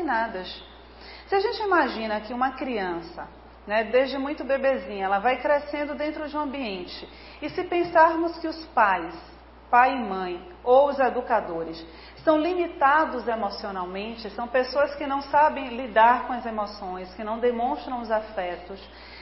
determinadas. Se a gente imagina que uma criança, né, desde muito bebezinha, ela vai crescendo dentro de um ambiente, e se pensarmos que os pais, pai e mãe, ou os educadores, são limitados emocionalmente, são pessoas que não sabem lidar com as emoções, que não demonstram os afetos,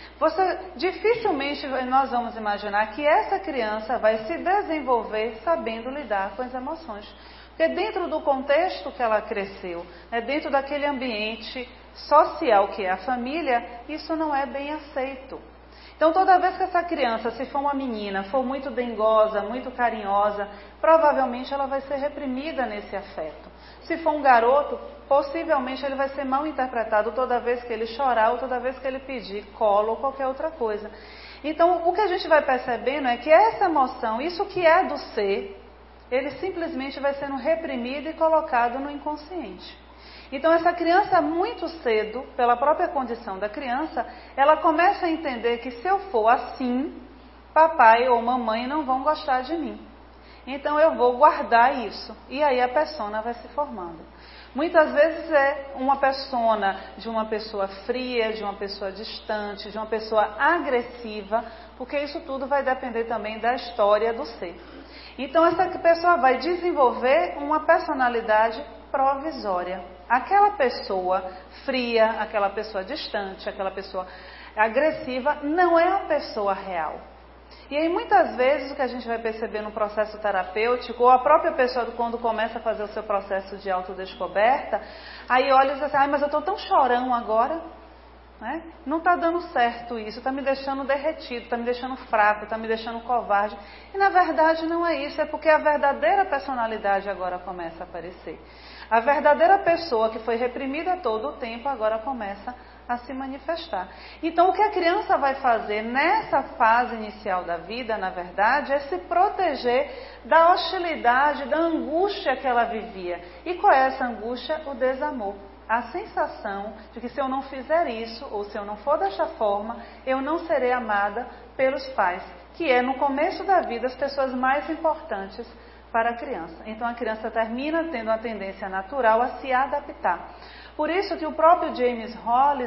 dificilmente nós vamos imaginar que essa criança vai se desenvolver sabendo lidar com as emoções. Porque dentro do contexto que ela cresceu, né, dentro daquele ambiente social que é a família, isso não é bem aceito. Então, toda vez que essa criança, se for uma menina, for muito dengosa, muito carinhosa, provavelmente ela vai ser reprimida nesse afeto. Se for um garoto, possivelmente ele vai ser mal interpretado toda vez que ele chorar ou toda vez que ele pedir colo ou qualquer outra coisa. Então, o que a gente vai percebendo é que essa emoção, isso que é do ser, ele simplesmente vai sendo reprimido e colocado no inconsciente. Então, essa criança, muito cedo, pela própria condição da criança, ela começa a entender que se eu for assim, papai ou mamãe não vão gostar de mim. Então, eu vou guardar isso. E aí a persona vai se formando. Muitas vezes é uma persona de uma pessoa fria, de uma pessoa distante, de uma pessoa agressiva, porque isso tudo vai depender também da história do ser. Então, essa pessoa vai desenvolver uma personalidade provisória. Aquela pessoa fria, aquela pessoa distante, aquela pessoa agressiva, não é a pessoa real. E aí, muitas vezes, o que a gente vai perceber no processo terapêutico, ou a própria pessoa, quando começa a fazer o seu processo de autodescoberta, aí olha e diz assim, mas eu estou tão chorão agora, né? Não está dando certo isso, está me deixando derretido, está me deixando fraco, está me deixando covarde. E, na verdade, não é isso, é porque a verdadeira personalidade agora começa a aparecer. A verdadeira pessoa que foi reprimida todo o tempo agora começa a se manifestar. Então, o que a criança vai fazer nessa fase inicial da vida, na verdade, é se proteger da hostilidade, da angústia que ela vivia. E qual é essa angústia? O desamor. A sensação de que se eu não fizer isso, ou se eu não for desta forma, eu não serei amada pelos pais, que é no começo da vida as pessoas mais importantes para a criança. Então a criança termina tendo uma tendência natural a se adaptar. Por isso que o próprio James Hollis,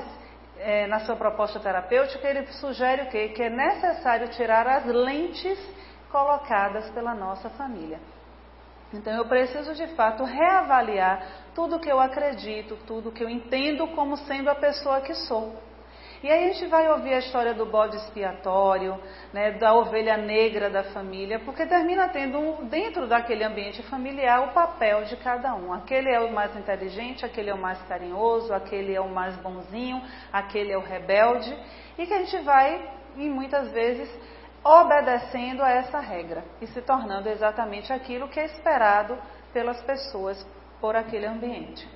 na sua proposta terapêutica, ele sugere o quê? Que é necessário tirar as lentes colocadas pela nossa família. Então eu preciso de fato reavaliar tudo que eu acredito, tudo que eu entendo como sendo a pessoa que sou. E aí a gente vai ouvir a história do bode expiatório, né, da ovelha negra da família, porque termina tendo dentro daquele ambiente familiar o papel de cada um. Aquele é o mais inteligente, aquele é o mais carinhoso, aquele é o mais bonzinho, aquele é o rebelde, e que a gente vai, e muitas vezes, obedecendo a essa regra e se tornando exatamente aquilo que é esperado pelas pessoas por aquele ambiente.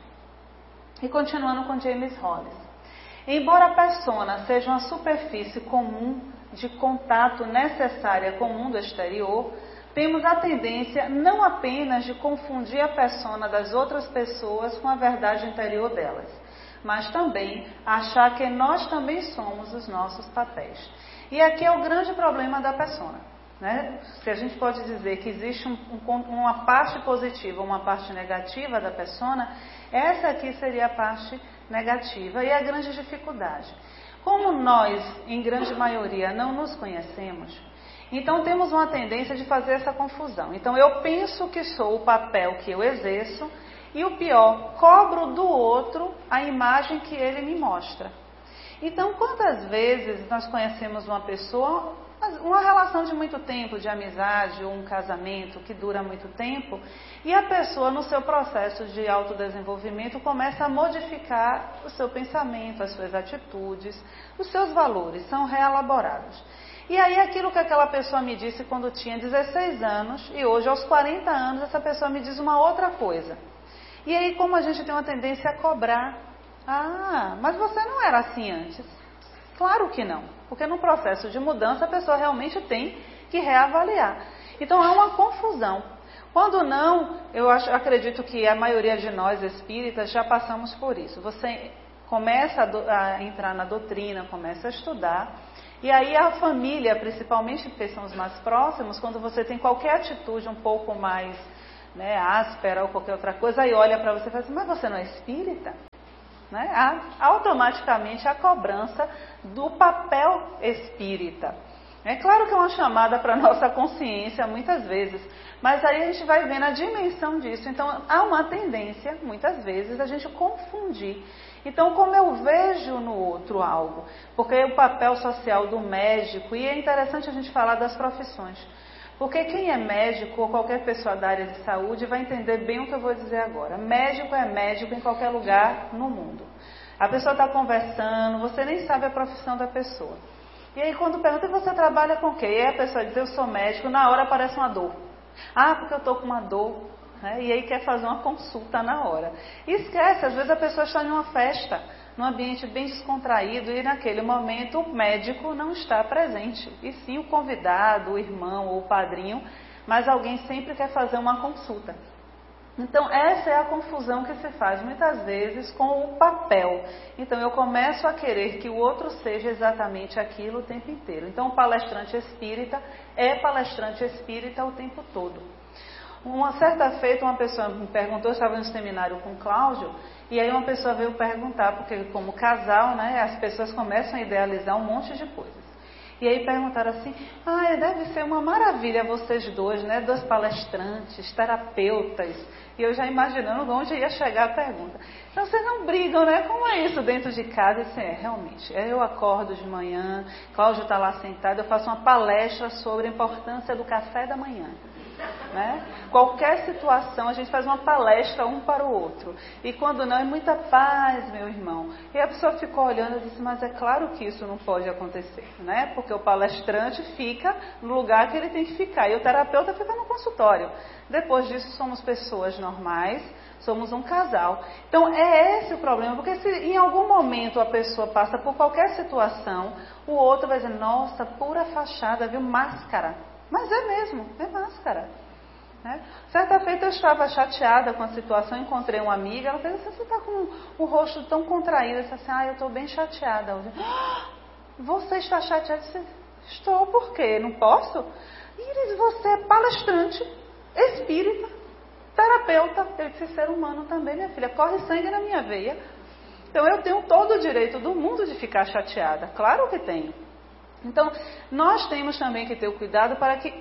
E continuando com James Hollis. Embora a persona seja uma superfície comum de contato necessária com o mundo exterior, temos a tendência não apenas de confundir a persona das outras pessoas com a verdade interior delas, mas também achar que nós também somos os nossos papéis. E aqui é o grande problema da persona, né? Se a gente pode dizer que existe uma parte positiva, uma parte negativa da persona, essa aqui seria a parte negativa e a grande dificuldade. Como nós, em grande maioria, não nos conhecemos, então temos uma tendência de fazer essa confusão. Então eu penso que sou o papel que eu exerço e o pior, cobro do outro a imagem que ele me mostra. Então, quantas vezes nós conhecemos uma pessoa, uma relação de muito tempo, de amizade ou um casamento que dura muito tempo, e a pessoa, no seu processo de autodesenvolvimento, começa a modificar o seu pensamento, as suas atitudes, os seus valores são reelaborados. E aí aquilo que aquela pessoa me disse quando tinha 16 anos, e hoje aos 40 anos, essa pessoa me diz uma outra coisa. E aí, como a gente tem uma tendência a cobrar, mas você não era assim antes. Claro que não, porque no processo de mudança a pessoa realmente tem que reavaliar. Então há uma confusão. Quando não, acredito que a maioria de nós espíritas já passamos por isso. Você começa a entrar na doutrina, começa a estudar, e aí a família, principalmente porque são os mais próximos, quando você tem qualquer atitude um pouco mais áspera ou qualquer outra coisa, aí olha para você e fala assim, mas você não é espírita? né? Há automaticamente a cobrança do papel espírita. É claro que é uma chamada para a nossa consciência muitas vezes, mas aí a gente vai vendo a dimensão disso. Então há uma tendência, muitas vezes, a gente confundir. Então, como eu vejo no outro algo, porque o papel social do médico, e é interessante a gente falar das profissões, porque quem é médico ou qualquer pessoa da área de saúde vai entender bem o que eu vou dizer agora. Médico é médico em qualquer lugar no mundo. A pessoa está conversando, você nem sabe a profissão da pessoa. E aí quando pergunta, você trabalha com o quê? E aí a pessoa diz, eu sou médico, na hora aparece uma dor. Ah, porque eu estou com uma dor. Né? E aí quer fazer uma consulta na hora. E esquece, às vezes a pessoa está em uma festa, num ambiente bem descontraído, e naquele momento o médico não está presente. E sim o convidado, o irmão ou o padrinho, mas alguém sempre quer fazer uma consulta. Então essa é a confusão que se faz muitas vezes com o papel. Então eu começo a querer que o outro seja exatamente aquilo o tempo inteiro. Então o palestrante espírita é palestrante espírita o tempo todo. Uma certa feita uma pessoa me perguntou, eu estava no seminário com o Cláudio, e aí uma pessoa veio perguntar, porque como casal, né, as pessoas começam a idealizar um monte de coisas. E aí perguntaram assim, deve ser uma maravilha vocês dois, né? Dois palestrantes, terapeutas. E eu já imaginando onde ia chegar a pergunta. Então vocês não brigam, né? Como é isso dentro de casa? Assim, realmente. Eu acordo de manhã, Cláudio está lá sentado, eu faço uma palestra sobre a importância do café da manhã. Né? Qualquer situação a gente faz uma palestra um para o outro, e quando não, é muita paz, meu irmão. E a pessoa ficou olhando e disse, mas é claro que isso não pode acontecer, né? Porque o palestrante fica no lugar que ele tem que ficar e o terapeuta fica no consultório. Depois disso somos pessoas normais, somos um casal. Então é esse o problema, porque se em algum momento a pessoa passa por qualquer situação, o outro vai dizer, nossa, pura fachada, viu, máscara. Mas é mesmo, é máscara. Né? Certa feita eu estava chateada com a situação, encontrei uma amiga, ela fez assim, você está com o rosto tão contraído, eu disse assim, eu estou bem chateada hoje. Você está chateada? Eu disse, estou, por quê? Não posso? Iris, você é palestrante, espírita, terapeuta, eu disse, ser humano também, minha filha, corre sangue na minha veia. Então eu tenho todo o direito do mundo de ficar chateada, claro que tenho. Então, nós temos também que ter o cuidado para que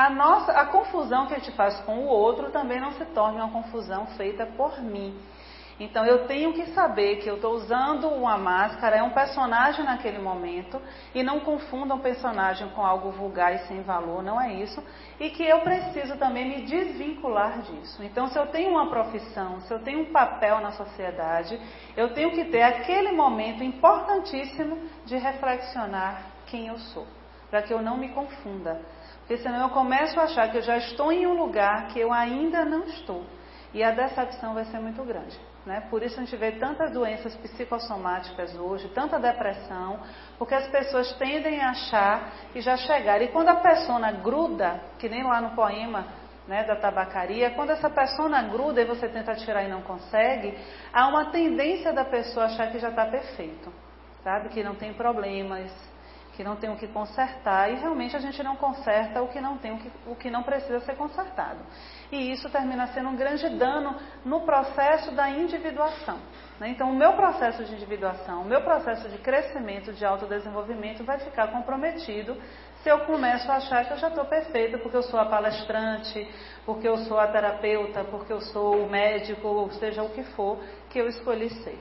a confusão que a gente faz com o outro também não se torne uma confusão feita por mim. Então, eu tenho que saber que eu estou usando uma máscara, é um personagem naquele momento, e não confunda um personagem com algo vulgar e sem valor, não é isso. E que eu preciso também me desvincular disso. Então, se eu tenho uma profissão, se eu tenho um papel na sociedade, eu tenho que ter aquele momento importantíssimo de reflexionar quem eu sou, para que eu não me confunda, porque senão eu começo a achar que eu já estou em um lugar que eu ainda não estou, e a decepção vai ser muito grande, né? Por isso a gente vê tantas doenças psicossomáticas hoje, tanta depressão, porque as pessoas tendem a achar que já chegaram, e quando a persona gruda, que nem lá no poema, né, da tabacaria, quando essa persona gruda e você tenta tirar e não consegue, há uma tendência da pessoa achar que já está perfeito, sabe, que não tem problemas, que não tem o que consertar, e realmente a gente não conserta o que não precisa ser consertado. E isso termina sendo um grande dano no processo da individuação. Né? Então, o meu processo de individuação, o meu processo de crescimento, de autodesenvolvimento vai ficar comprometido se eu começo a achar que eu já estou perfeita, porque eu sou a palestrante, porque eu sou a terapeuta, porque eu sou o médico, ou seja o que for que eu escolhi ser.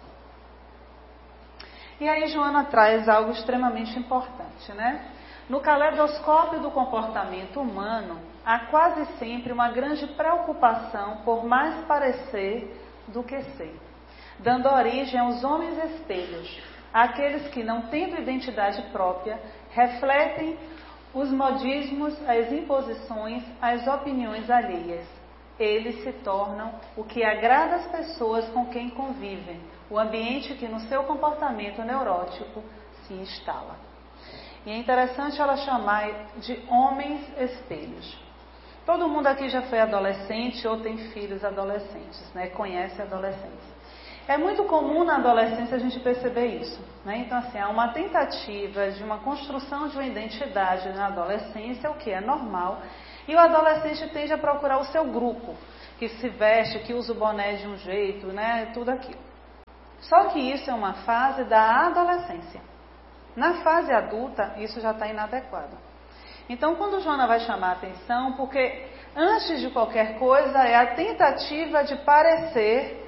E aí Joana traz algo extremamente importante, né? No caleidoscópio do comportamento humano, há quase sempre uma grande preocupação por mais parecer do que ser, dando origem aos homens espelhos, aqueles que, não tendo identidade própria, refletem os modismos, as imposições, as opiniões alheias. Eles se tornam o que agrada às pessoas com quem convivem, o ambiente que no seu comportamento neurótico se instala. E é interessante ela chamar de homens espelhos. Todo mundo aqui já foi adolescente ou tem filhos adolescentes, né? Conhece adolescentes. É muito comum na adolescência a gente perceber isso, né? Então, assim, há uma tentativa de uma construção de uma identidade na adolescência, o que é normal, e o adolescente tende a procurar o seu grupo, que se veste, que usa o boné de um jeito, né? Tudo aquilo. Só que isso é uma fase da adolescência. Na fase adulta, isso já está inadequado. Então, quando Joana vai chamar a atenção, porque antes de qualquer coisa é a tentativa de parecer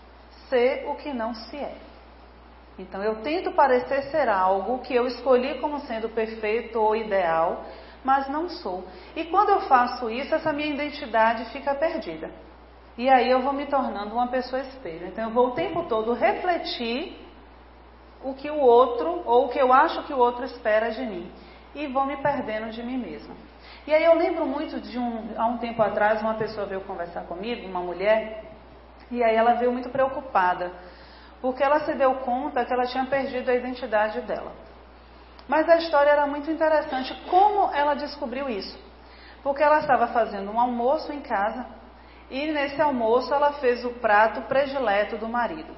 ser o que não se é. Então, eu tento parecer ser algo que eu escolhi como sendo perfeito ou ideal, mas não sou. E quando eu faço isso, essa minha identidade fica perdida. E aí eu vou me tornando uma pessoa espelho. Então, eu vou o tempo todo refletir o que o outro, ou o que eu acho que o outro espera de mim. E vou me perdendo de mim mesma. E aí eu lembro muito há um tempo atrás, uma pessoa veio conversar comigo, uma mulher, e aí ela veio muito preocupada, porque ela se deu conta que ela tinha perdido a identidade dela. Mas a história era muito interessante, como ela descobriu isso. Porque ela estava fazendo um almoço em casa, e nesse almoço ela fez o prato predileto do marido,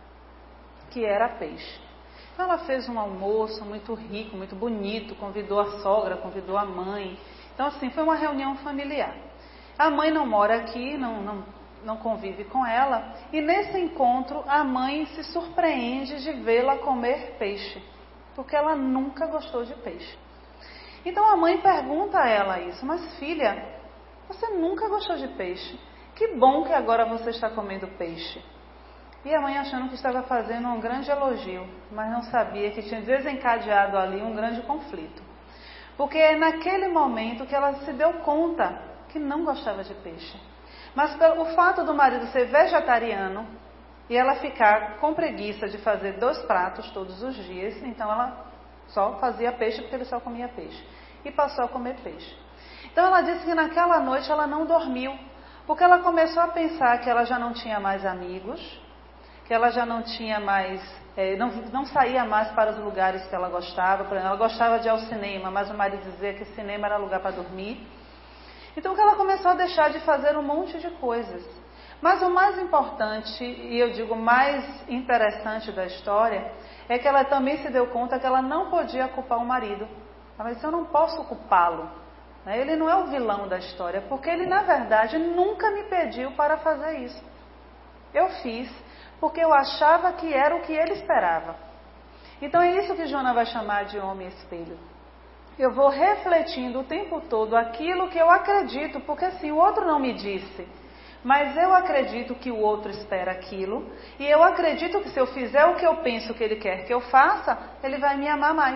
que era peixe. Então ela fez um almoço muito rico, muito bonito, convidou a sogra, convidou a mãe. Então assim, foi uma reunião familiar. A mãe não mora aqui, não convive com ela, e nesse encontro a mãe se surpreende de vê-la comer peixe, porque ela nunca gostou de peixe. Então a mãe pergunta a ela isso: mas filha, você nunca gostou de peixe? Que bom que agora você está comendo peixe. E a mãe achando que estava fazendo um grande elogio, mas não sabia que tinha desencadeado ali um grande conflito. Porque é naquele momento que ela se deu conta que não gostava de peixe. Mas o fato do marido ser vegetariano e ela ficar com preguiça de fazer 2 pratos todos os dias, então ela só fazia peixe porque ele só comia peixe. E passou a comer peixe. Então ela disse que naquela noite ela não dormiu, porque ela começou a pensar que ela já não tinha mais amigos, que ela já não tinha mais, não saía mais para os lugares que ela gostava. Por exemplo, ela gostava de ir ao cinema, mas o marido dizia que cinema era lugar para dormir. Então que ela começou a deixar de fazer um monte de coisas. Mas o mais importante, e eu digo mais interessante da história, é que ela também se deu conta que ela não podia culpar o marido. Ela disse: eu não posso culpá-lo. Ele não é o vilão da história, porque ele na verdade nunca me pediu para fazer isso. Eu fiz porque eu achava que era o que ele esperava. Então é isso que Joana vai chamar de homem espelho. Eu vou refletindo o tempo todo aquilo que eu acredito, porque assim, o outro não me disse, mas eu acredito que o outro espera aquilo, e eu acredito que se eu fizer o que eu penso que ele quer que eu faça, ele vai me amar mais.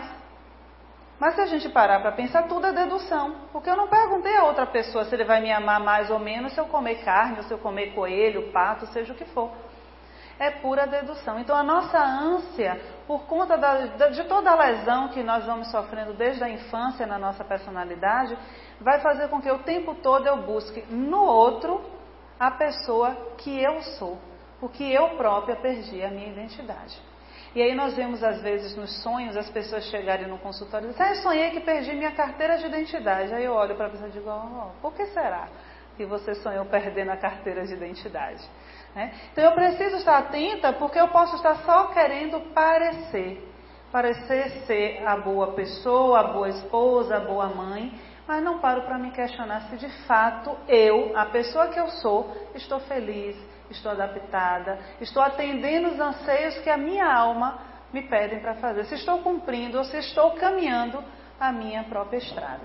Mas se a gente parar para pensar, tudo é dedução, porque eu não perguntei a outra pessoa se ele vai me amar mais ou menos se eu comer carne, ou se eu comer coelho, pato, seja o que for. É pura dedução. Então a nossa ânsia, por conta de toda a lesão que nós vamos sofrendo desde a infância na nossa personalidade, vai fazer com que o tempo todo eu busque no outro a pessoa que eu sou, porque eu própria perdi a minha identidade. E aí nós vemos às vezes nos sonhos as pessoas chegarem no consultório e dizem: eu sonhei que perdi minha carteira de identidade. Aí eu olho para a pessoa e digo: por que será que você sonhou perdendo a carteira de identidade? Então eu preciso estar atenta, porque eu posso estar só querendo parecer ser a boa pessoa, a boa esposa, a boa mãe, mas não paro para me questionar se de fato eu, a pessoa que eu sou, estou feliz, estou adaptada, estou atendendo os anseios que a minha alma me pedem para fazer, se estou cumprindo ou se estou caminhando a minha própria estrada.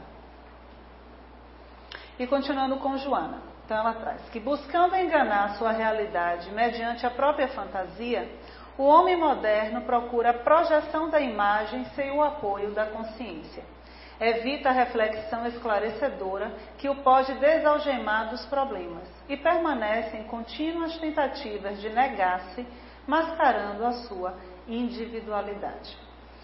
E continuando com Joana. Então ela traz que, buscando enganar a sua realidade mediante a própria fantasia, o homem moderno procura a projeção da imagem sem o apoio da consciência. Evita a reflexão esclarecedora que o pode desalgemar dos problemas e permanece em contínuas tentativas de negar-se, mascarando a sua individualidade.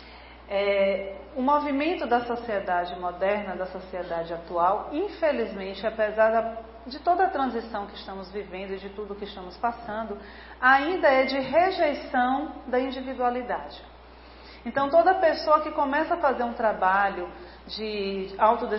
O movimento da sociedade moderna, da sociedade atual, infelizmente, apesar de toda a transição que estamos vivendo e de tudo que estamos passando, ainda é de rejeição da individualidade. Então, toda pessoa que começa a fazer um trabalho de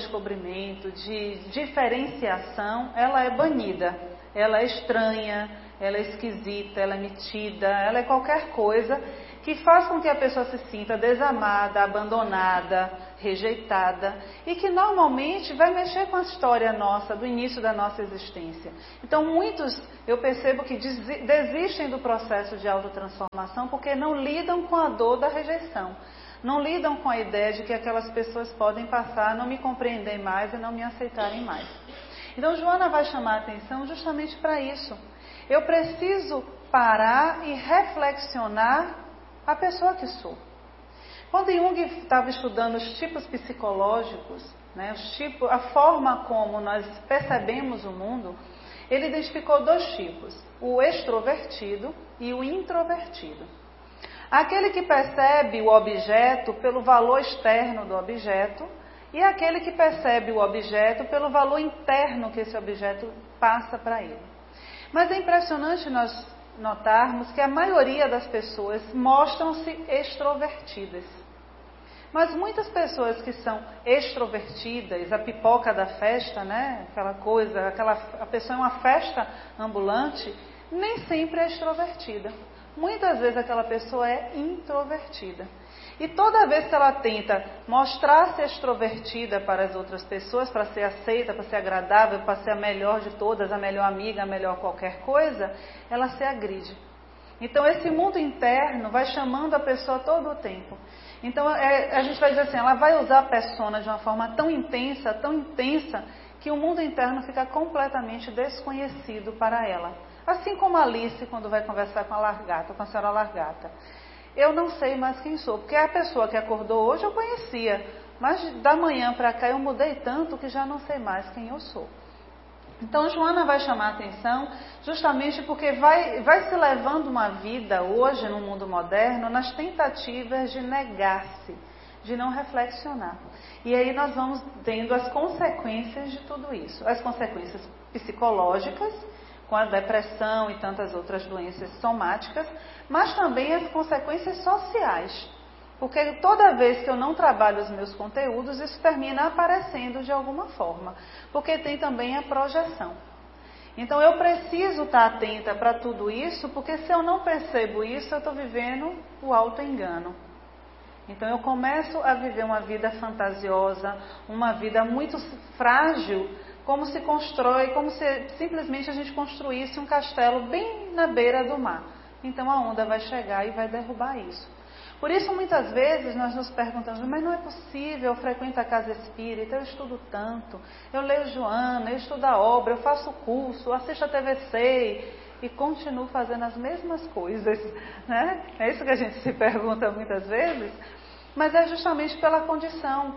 autodescobrimento, de diferenciação, ela é banida, ela é estranha, ela é esquisita, ela é metida, ela é qualquer coisa que faz com que a pessoa se sinta desamada, abandonada, rejeitada e que normalmente vai mexer com a história nossa, do início da nossa existência. Então muitos, eu percebo que desistem do processo de autotransformação porque não lidam com a dor da rejeição. Não lidam com a ideia de que aquelas pessoas podem passar a não me compreender mais e não me aceitarem mais. Então Joana vai chamar a atenção justamente para isso. Eu preciso parar e reflexionar a pessoa que sou. Quando Jung estava estudando os tipos psicológicos, né, a forma como nós percebemos o mundo, ele identificou 2 tipos, o extrovertido e o introvertido. Aquele que percebe o objeto pelo valor externo do objeto e aquele que percebe o objeto pelo valor interno que esse objeto passa para ele. Mas é impressionante nós notarmos que a maioria das pessoas mostram-se extrovertidas. Mas muitas pessoas que são extrovertidas, a pipoca da festa, né? Aquela coisa, a pessoa é uma festa ambulante, nem sempre é extrovertida. Muitas vezes aquela pessoa é introvertida. E toda vez que ela tenta mostrar-se extrovertida para as outras pessoas, para ser aceita, para ser agradável, para ser a melhor de todas, a melhor amiga, a melhor qualquer coisa, ela se agride. Então esse mundo interno vai chamando a pessoa todo o tempo. Então a gente vai dizer assim, ela vai usar a persona de uma forma tão intensa, que o mundo interno fica completamente desconhecido para ela. Assim como a Alice quando vai conversar com a Largata, com a senhora Largata. Eu não sei mais quem sou, porque a pessoa que acordou hoje eu conhecia, mas da manhã para cá eu mudei tanto que já não sei mais quem eu sou. Então Joana vai chamar a atenção justamente porque vai se levando uma vida hoje no mundo moderno nas tentativas de negar-se, de não reflexionar. E aí nós vamos tendo as consequências de tudo isso, as consequências psicológicas, com a depressão e tantas outras doenças somáticas, mas também as consequências sociais. Porque toda vez que eu não trabalho os meus conteúdos, isso termina aparecendo de alguma forma. Porque tem também a projeção. Então eu preciso estar atenta para tudo isso, porque se eu não percebo isso, eu estou vivendo o auto-engano. Então eu começo a viver uma vida fantasiosa, uma vida muito frágil, como se constrói, como se simplesmente a gente construísse um castelo bem na beira do mar. Então a onda vai chegar e vai derrubar isso. Por isso muitas vezes nós nos perguntamos, mas não é possível, eu frequento a casa espírita, eu estudo tanto, eu leio Joana, eu estudo a obra, eu faço curso, assisto a TVC e continuo fazendo as mesmas coisas, né? É isso que a gente se pergunta muitas vezes, mas é justamente pela condição.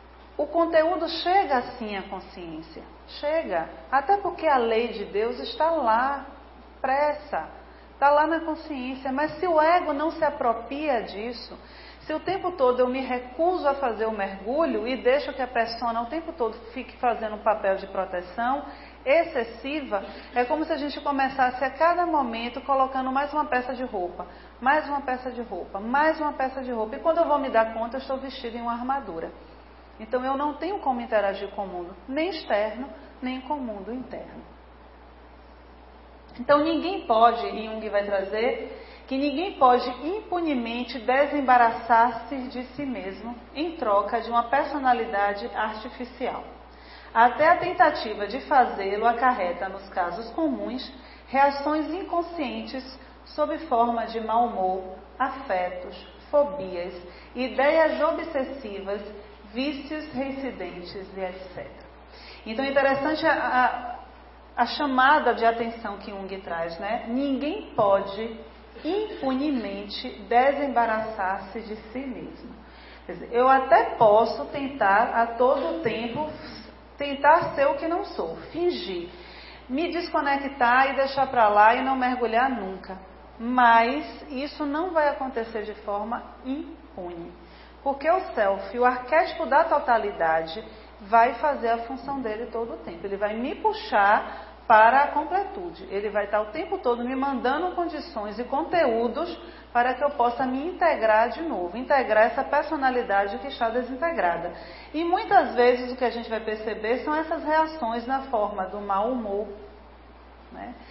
O conteúdo chega assim à consciência, chega, até porque a lei de Deus está lá, pressa, está lá na consciência, mas se o ego não se apropria disso, se o tempo todo eu me recuso a fazer o mergulho e deixo que a persona o tempo todo fique fazendo um papel de proteção excessiva, é como se a gente começasse a cada momento colocando mais uma peça de roupa, mais uma peça de roupa, mais uma peça de roupa, e quando eu vou me dar conta eu estou vestida em uma armadura. Então eu não tenho como interagir com o mundo, nem externo, nem com o mundo interno. Então ninguém pode, e Jung vai trazer, que ninguém pode impunemente desembaraçar-se de si mesmo em troca de uma personalidade artificial. Até a tentativa de fazê-lo acarreta, nos casos comuns, reações inconscientes sob forma de mau humor, afetos, fobias, ideias obsessivas, vícios reincidentes e etc. Então é interessante a chamada de atenção que Jung traz, né? Ninguém pode impunemente desembaraçar-se de si mesmo. Quer dizer, eu até posso tentar a todo tempo, tentar ser o que não sou, fingir, me desconectar e deixar para lá e não mergulhar nunca. Mas isso não vai acontecer de forma impune. Porque o self, o arquétipo da totalidade, vai fazer a função dele todo o tempo. Ele vai me puxar para a completude. Ele vai estar o tempo todo me mandando condições e conteúdos para que eu possa me integrar de novo, integrar essa personalidade que está desintegrada. E muitas vezes o que a gente vai perceber são essas reações na forma do mau humor, né?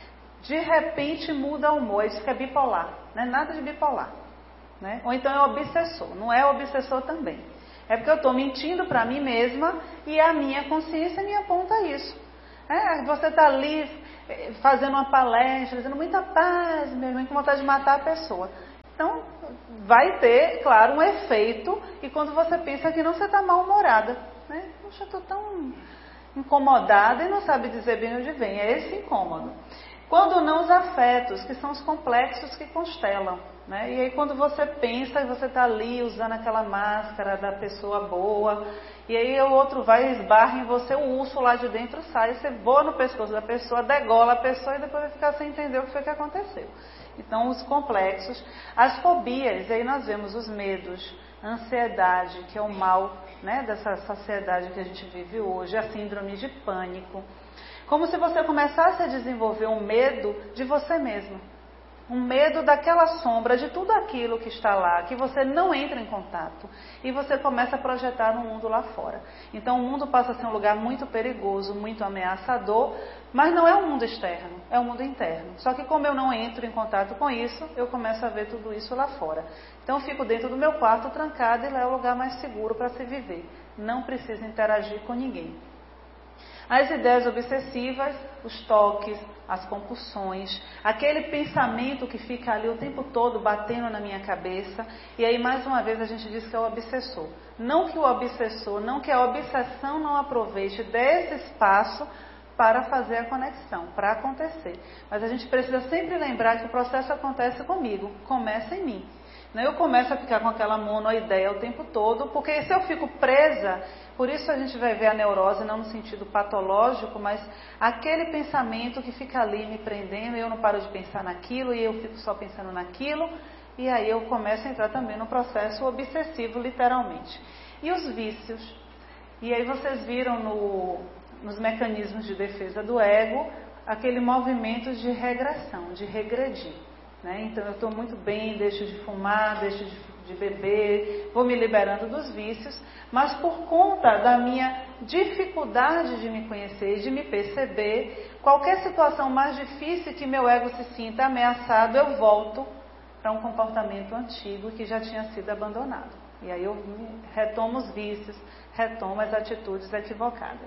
de repente muda o humor, isso que é bipolar, não é nada de bipolar, né? Ou então é obsessor, não é obsessor também. É porque eu estou mentindo para mim mesma e a minha consciência me aponta isso. Você está ali fazendo uma palestra, dizendo muita paz, meu irmão, com vontade de matar a pessoa. Então, vai ter, claro, um efeito, e quando você pensa que não, você está mal-humorada, né? Poxa, eu estou tão incomodada e não sabe dizer bem onde vem. É esse incômodo. Quando não, os afetos, que são os complexos que constelam, né? E aí quando você pensa e você está ali usando aquela máscara da pessoa boa, e aí o outro vai e esbarra em você, o urso lá de dentro sai, você voa no pescoço da pessoa, degola a pessoa e depois vai ficar sem entender o que foi que aconteceu. Então, os complexos, as fobias, aí nós vemos os medos, a ansiedade, que é o mal, né, dessa sociedade que a gente vive hoje, a síndrome de pânico. Como se você começasse a desenvolver um medo de você mesmo. Um medo daquela sombra, de tudo aquilo que está lá, que você não entra em contato. E você começa a projetar no mundo lá fora. Então o mundo passa a ser um lugar muito perigoso, muito ameaçador, mas não é um mundo externo, é um mundo interno. Só que como eu não entro em contato com isso, eu começo a ver tudo isso lá fora. Então eu fico dentro do meu quarto trancada e lá é o lugar mais seguro para se viver. Não preciso interagir com ninguém. As ideias obsessivas, os toques, as compulsões, aquele pensamento que fica ali o tempo todo batendo na minha cabeça, e aí mais uma vez a gente diz que é o obsessor. Não que o obsessor, não que a obsessão não aproveite desse espaço para fazer a conexão, para acontecer. Mas a gente precisa sempre lembrar que o processo acontece comigo, começa em mim. Eu começo a ficar com aquela monoideia o tempo todo, porque se eu fico presa, por isso a gente vai ver a neurose não no sentido patológico, mas aquele pensamento que fica ali me prendendo, eu não paro de pensar naquilo e eu fico só pensando naquilo, e aí eu começo a entrar também no processo obsessivo, literalmente. E os vícios? E aí vocês viram nos mecanismos de defesa do ego, aquele movimento de regressão, de regredir. Então eu estou muito bem, deixo de fumar, deixo de beber, vou me liberando dos vícios, mas por conta da minha dificuldade de me conhecer, de me perceber, qualquer situação mais difícil que meu ego se sinta ameaçado, eu volto para um comportamento antigo que já tinha sido abandonado. E aí eu retomo os vícios, retomo as atitudes equivocadas.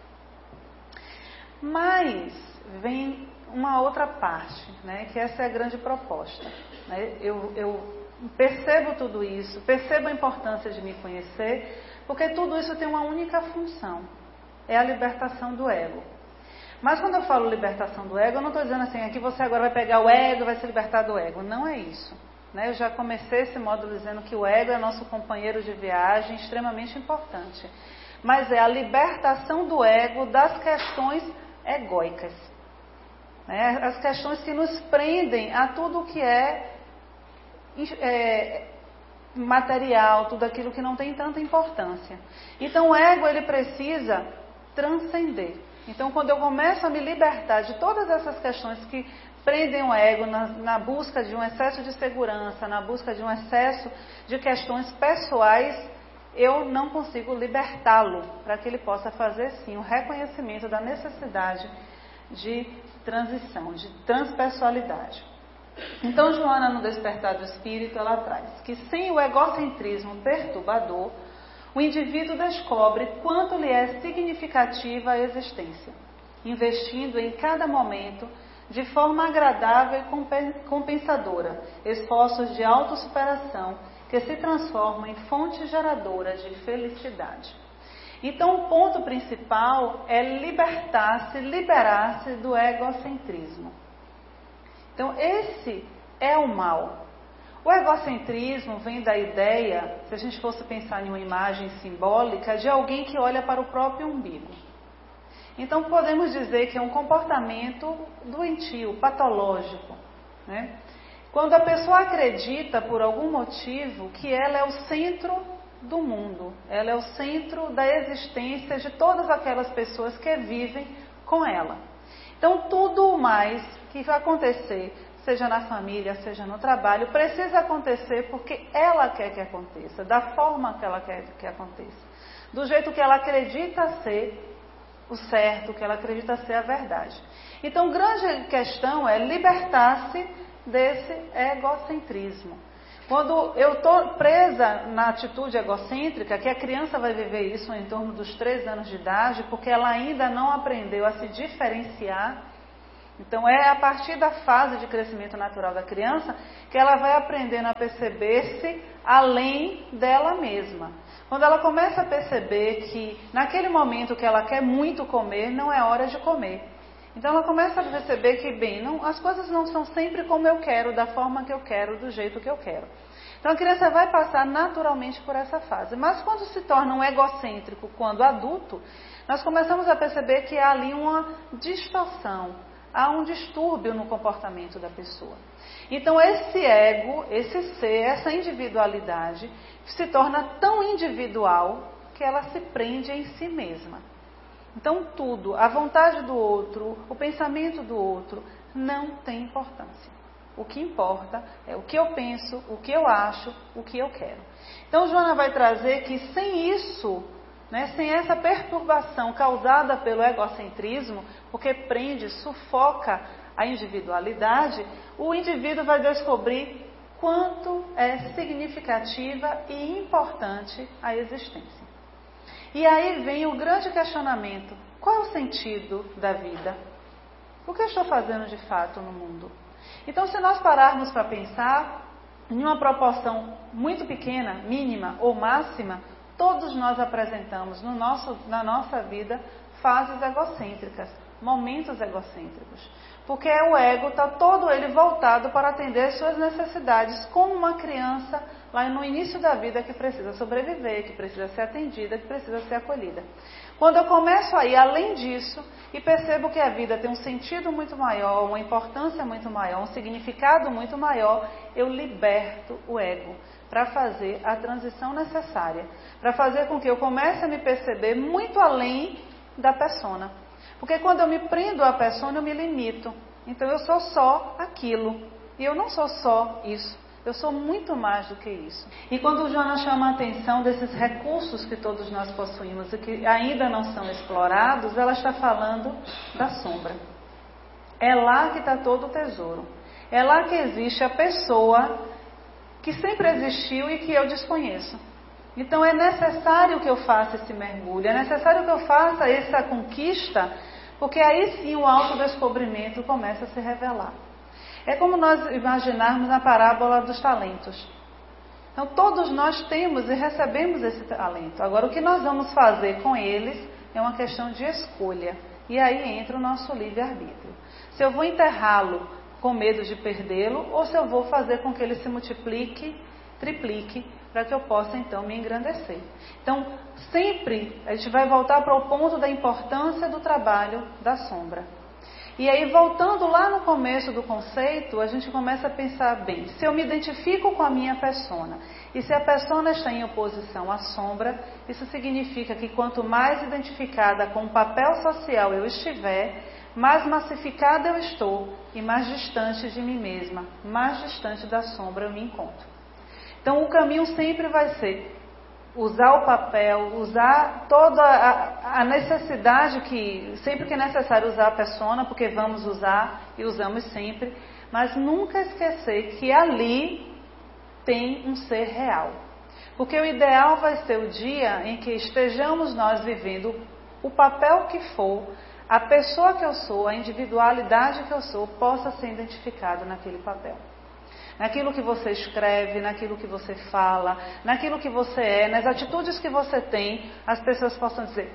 Mas vem uma outra parte, que essa é a grande proposta. Eu percebo tudo isso, percebo a importância de me conhecer, porque tudo isso tem uma única função, é a libertação do ego. Mas quando eu falo libertação do ego, eu não estou dizendo assim, aqui você agora vai pegar o ego e vai se libertar do ego. Não é isso. Eu já comecei esse módulo dizendo que o ego é nosso companheiro de viagem, extremamente importante. Mas é a libertação do ego das questões egóicas. As questões que nos prendem a tudo que é material, tudo aquilo que não tem tanta importância. Então o ego ele precisa transcender. Então quando eu começo a me libertar de todas essas questões que prendem o ego na busca de um excesso de segurança, na busca de um excesso de questões pessoais, eu não consigo libertá-lo para que ele possa fazer sim o reconhecimento da necessidade de transição, de transpessoalidade. Então Joana, no Despertar do Espírito, ela traz que sem o egocentrismo perturbador, o indivíduo descobre quanto lhe é significativa a existência, investindo em cada momento de forma agradável e compensadora, esforços de autossuperação que se transformam em fonte geradora de felicidade. Então o ponto principal é liberar-se do egocentrismo. Então esse é o mal. O egocentrismo vem da ideia, se a gente fosse pensar em uma imagem simbólica, de alguém que olha para o próprio umbigo. Então podemos dizer que é um comportamento doentio, patológico. Quando a pessoa acredita por algum motivo que ela é o centro do mundo, ela é o centro da existência de todas aquelas pessoas que vivem com ela. Então tudo mais que vai acontecer, seja na família, seja no trabalho, precisa acontecer porque ela quer que aconteça, da forma que ela quer que aconteça, do jeito que ela acredita ser o certo, o que ela acredita ser a verdade. Então, grande questão é libertar-se desse egocentrismo. Quando eu estou presa na atitude egocêntrica, que a criança vai viver isso em torno dos 3 anos de idade, porque ela ainda não aprendeu a se diferenciar. Então, é a partir da fase de crescimento natural da criança que ela vai aprendendo a perceber-se além dela mesma. Quando ela começa a perceber que naquele momento que ela quer muito comer, não é hora de comer. Então ela começa a perceber que, as coisas não são sempre como eu quero, da forma que eu quero, do jeito que eu quero. Então a criança vai passar naturalmente por essa fase. Mas quando se torna um egocêntrico, quando adulto, nós começamos a perceber que há ali uma distorção, há um distúrbio no comportamento da pessoa. Então esse ego, esse ser, essa individualidade se torna tão individual que ela se prende em si mesma. Então tudo, a vontade do outro, o pensamento do outro, não tem importância. O que importa é o que eu penso, o que eu acho, o que eu quero. Então Joana vai trazer que sem isso, sem essa perturbação causada pelo egocentrismo, porque prende, sufoca a individualidade, o indivíduo vai descobrir quanto é significativa e importante a existência. E aí vem o grande questionamento: qual é o sentido da vida? O que eu estou fazendo de fato no mundo? Então, se nós pararmos para pensar, em uma proporção muito pequena, mínima ou máxima, todos nós apresentamos na nossa vida fases egocêntricas, momentos egocêntricos. Porque o ego está todo ele voltado para atender as suas necessidades, como uma criança lá no início da vida que precisa sobreviver, que precisa ser atendida, que precisa ser acolhida. Quando eu começo a ir além disso e percebo que a vida tem um sentido muito maior, uma importância muito maior, um significado muito maior, eu liberto o ego para fazer a transição necessária, para fazer com que eu comece a me perceber muito além da persona. Porque quando eu me prendo à persona, eu me limito. Então eu sou só aquilo. E eu não sou só isso. Eu sou muito mais do que isso. E quando Joana chama a atenção desses recursos que todos nós possuímos e que ainda não são explorados, ela está falando da sombra. É lá que está todo o tesouro. É lá que existe a pessoa que sempre existiu e que eu desconheço. Então é necessário que eu faça esse mergulho, é necessário que eu faça essa conquista, porque aí sim o autodescobrimento começa a se revelar. É como nós imaginarmos a parábola dos talentos. Então todos nós temos e recebemos esse talento. Agora o que nós vamos fazer com eles é uma questão de escolha. E aí entra o nosso livre-arbítrio. Se eu vou enterrá-lo com medo de perdê-lo, ou se eu vou fazer com que ele se multiplique, triplique, para que eu possa então me engrandecer. Então, sempre a gente vai voltar para o ponto da importância do trabalho da sombra. E aí, voltando lá no começo do conceito, a gente começa a pensar, bem, se eu me identifico com a minha persona, e se a persona está em oposição à sombra, isso significa que quanto mais identificada com o papel social eu estiver, mais massificada eu estou e mais distante de mim mesma, mais distante da sombra eu me encontro. Então o caminho sempre vai ser usar o papel, usar toda a necessidade que, sempre que é necessário usar a persona, porque vamos usar e usamos sempre, mas nunca esquecer que ali tem um ser real. Porque o ideal vai ser o dia em que estejamos nós vivendo o papel que for, a pessoa que eu sou, a individualidade que eu sou, possa ser identificada naquele papel. Naquilo que você escreve, naquilo que você fala, naquilo que você é, nas atitudes que você tem, as pessoas possam dizer,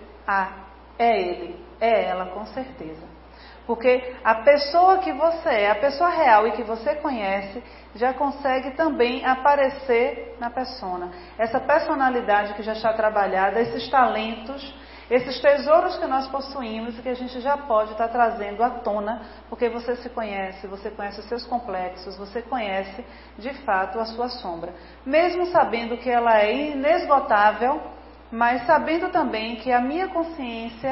é ele, é ela, com certeza. Porque a pessoa que você é, a pessoa real e que você conhece, já consegue também aparecer na persona. Essa personalidade que já está trabalhada, esses talentos, esses tesouros que nós possuímos e que a gente já pode estar trazendo à tona, porque você se conhece, você conhece os seus complexos, você conhece de fato a sua sombra. Mesmo sabendo que ela é inesgotável, mas sabendo também que a minha consciência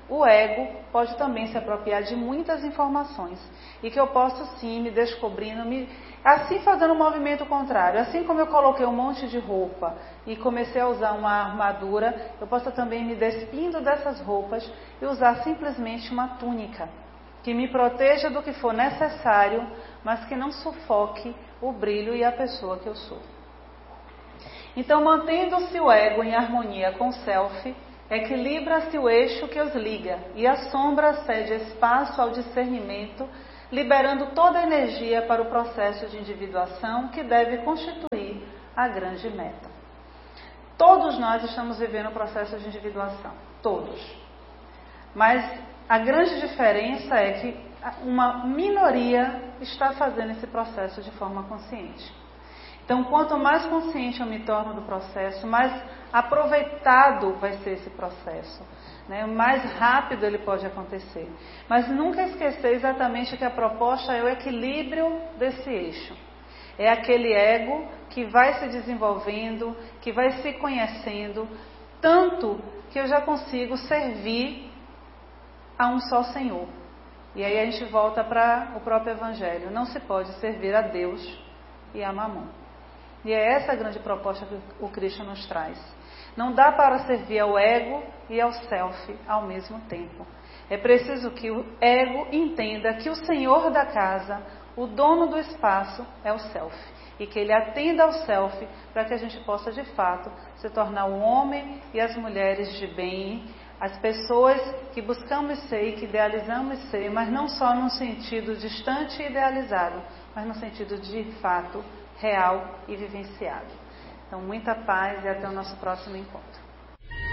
o ego pode também se apropriar de muitas informações e que eu posso sim me descobrindo, assim fazendo um movimento contrário. Assim como eu coloquei um monte de roupa e comecei a usar uma armadura, eu posso também me despindo dessas roupas e usar simplesmente uma túnica que me proteja do que for necessário, mas que não sufoque o brilho e a pessoa que eu sou. Então, mantendo-se o ego em harmonia com o self, equilibra-se o eixo que os liga e a sombra cede espaço ao discernimento, liberando toda a energia para o processo de individuação que deve constituir a grande meta. Todos nós estamos vivendo o processo de individuação, todos. Mas a grande diferença é que uma minoria está fazendo esse processo de forma consciente. Então, quanto mais consciente eu me torno do processo, mais aproveitado vai ser esse processo, né? Mais rápido ele pode acontecer. Mas nunca esquecer exatamente que a proposta é o equilíbrio desse eixo. É aquele ego que vai se desenvolvendo, que vai se conhecendo, tanto que eu já consigo servir a um só Senhor. E aí a gente volta para o próprio Evangelho. Não se pode servir a Deus e a Mamon. E é essa a grande proposta que o Krishna nos traz. Não dá para servir ao ego e ao self ao mesmo tempo. É preciso que o ego entenda que o senhor da casa, o dono do espaço, é o self. E que ele atenda ao self para que a gente possa, de fato, se tornar o homem e as mulheres de bem, as pessoas que buscamos ser e que idealizamos ser, mas não só num sentido distante e idealizado, mas no sentido de fato real e vivenciado. Então, muita paz e até o nosso próximo encontro.